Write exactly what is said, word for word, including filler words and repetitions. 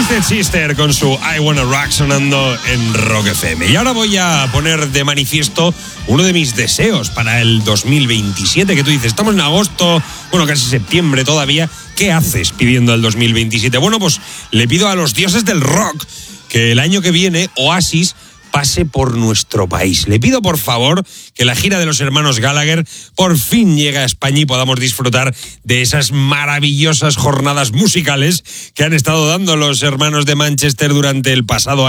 Twisted Sister con su I Wanna Rock sonando en Rock F M. Y ahora voy a poner de manifiesto uno de mis deseos para el dos mil veintisiete, que tú dices, estamos en agosto, bueno, casi septiembre todavía, ¿qué haces pidiendo el dos mil veintisiete? Bueno, pues le pido a los dioses del rock que el año que viene Oasis pase por nuestro país. Le pido, por favor, que la gira de los hermanos Gallagher por fin llegue a España y podamos disfrutar de esas maravillosas jornadas musicales que han estado dando los hermanos de Manchester durante el pasado año.